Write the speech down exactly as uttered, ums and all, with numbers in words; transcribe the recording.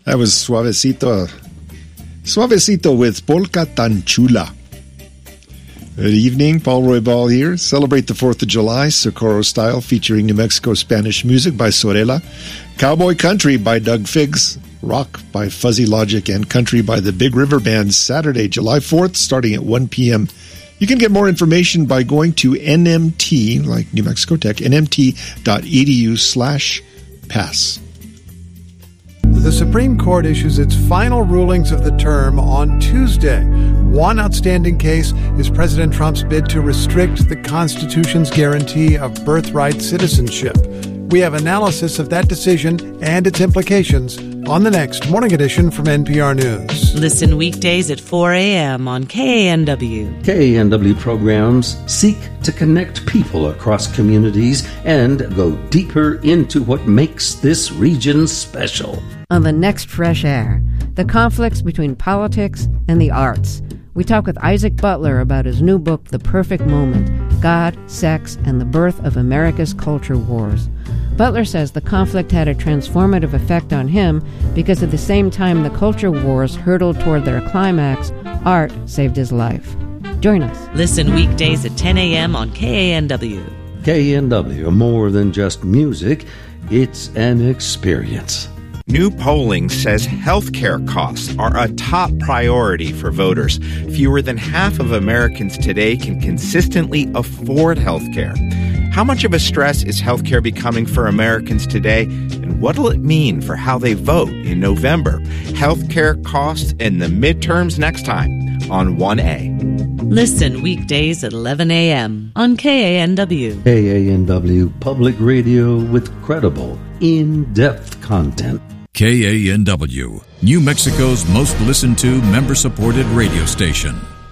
That was Suavecito. Suavecito with Polka Tan Chula. Good evening, Paul Roy Ball here. Celebrate the fourth of July, Socorro style, featuring New Mexico Spanish music by Sorella, Cowboy Country by Doug Figs, Rock by Fuzzy Logic, and Country by the Big River Band, Saturday, July fourth, starting at one p.m. You can get more information by going to N M T, like New Mexico Tech, N M T dot E D U slash pass. The Supreme Court issues its final rulings of the term on Tuesday. One outstanding case is President Trump's bid to restrict the Constitution's guarantee of birthright citizenship. We have analysis of that decision and its implications on the next Morning Edition from N P R News. Listen weekdays at four a.m. on K A N W. K A N W programs seek to connect people across communities and go deeper into what makes this region special. On the next Fresh Air, the conflicts between politics and the arts. We talk with Isaac Butler about his new book, The Perfect Moment, God, Sex, and the Birth of America's Culture Wars. Butler says the conflict had a transformative effect on him because at the same time the culture wars hurtled toward their climax, art saved his life. Join us. Listen weekdays at ten a.m. on K A N W. K A N W, more than just music, it's an experience. New polling says healthcare costs are a top priority for voters. Fewer than half of Americans today can consistently afford healthcare. How much of a stress is healthcare becoming for Americans today, and what will it mean for how they vote in November? Healthcare costs and the midterms next time on one A. Listen weekdays at eleven a.m. on K A N W. K A N W Public Radio with credible, in-depth content. K A N W, New Mexico's most listened to member-supported radio station.